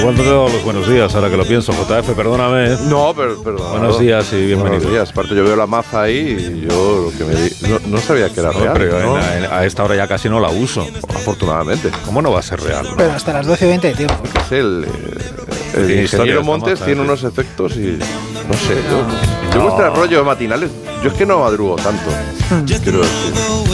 Igual no te he dado los buenos días, ahora que lo pienso, JF, perdóname. No, pero perdón. Buenos días y bienvenido. Buenos días. Aparte, yo veo la maza ahí y yo lo que no sabía que era real. Pero ¿no? a esta hora ya casi no la uso. Afortunadamente. ¿Cómo no va a ser real? Pero hasta las 12:20, tío. Es el ingeniero Montes tiene unos efectos y no sé. Yo vuestros rollos matinales, yo es que no madrugo tanto. Quiero decir.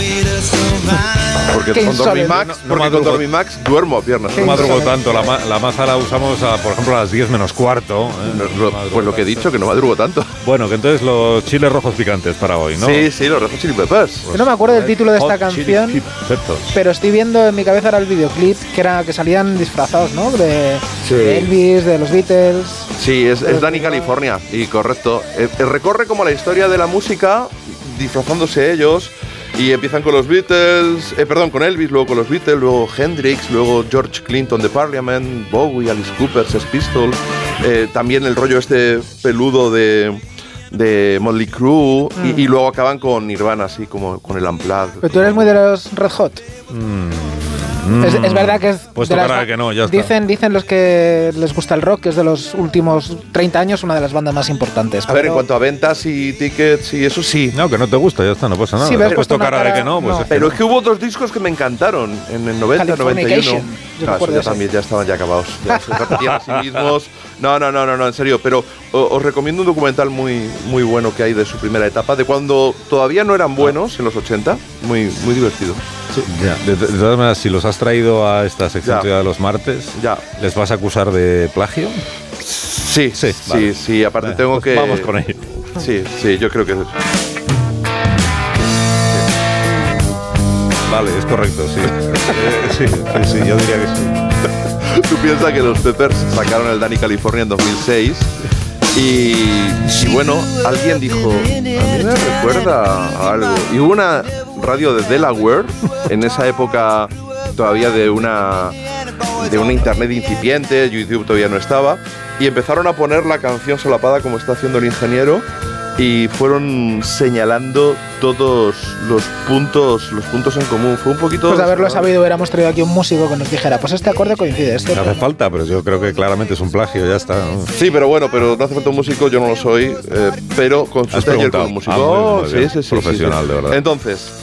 Porque con Dormimax duermo a piernas. No madrugo tanto, la maza la usamos, por ejemplo, a las 10 menos cuarto. Pues lo que he dicho, que no madrugo tanto. Bueno, que entonces los chiles rojos picantes para hoy, ¿no? Sí, los Red Hot Chili Peppers. Yo no me acuerdo del título de esta canción, pero estoy viendo en mi cabeza ahora el videoclip, que salían disfrazados, ¿no? De Elvis, de los Beatles. Sí, es Danny California, y correcto. Recorre como la historia de la música, disfrazándose ellos. Y empiezan con los Beatles, con Elvis, luego con los Beatles, luego Hendrix, luego George Clinton de Parliament, Bowie, Alice Cooper, Sex Pistols, también el rollo este peludo de Motley Crue, y luego acaban con Nirvana, así como con el Unplugged. ¿Pero tú eres muy de los Red Hot? Es verdad que es pues tocará que no, ya está. Dicen los que les gusta el rock que es de los últimos 30 años una de las bandas más importantes. A ver, en cuanto a ventas y tickets y eso, sí. No, que no te gusta, ya está, no pasa nada. Sí, te has puesto cara de que no. Pues pero es que hubo otros discos que me encantaron en el 90, 91. Claro, eso ya estaban ya acabados. Ya se repetían a sí mismos. No, en serio. Pero os recomiendo un documental muy, muy bueno que hay de su primera etapa, de cuando todavía no eran buenos, en los 80. Muy, muy divertido. Sí. De todas maneras, si los has traído a esta sección de los martes, ¿les vas a acusar de plagio? Sí. Vale. Sí. Aparte tengo que... Vamos con ello. Sí, yo creo que... Vale, es correcto, sí. Sí, yo diría que sí. Tú piensas que los Peppers sacaron el Danny California en 2006 y bueno, alguien dijo, a mí me recuerda a algo. Y hubo una radio de Delaware, en esa época todavía de una internet incipiente, YouTube todavía no estaba, y empezaron a poner la canción solapada como está haciendo el ingeniero, y fueron señalando todos los puntos en común. Fue un poquito... Pues de haberlo sabido, hubiéramos traído aquí un músico que nos dijera, pues este acorde coincide. No hace falta, pero yo creo que claramente es un plagio, ya está, ¿no? Sí, pero no hace falta un músico, yo no lo soy, pero consulté ayer con un músico. Sí. Profesional, de verdad. Entonces,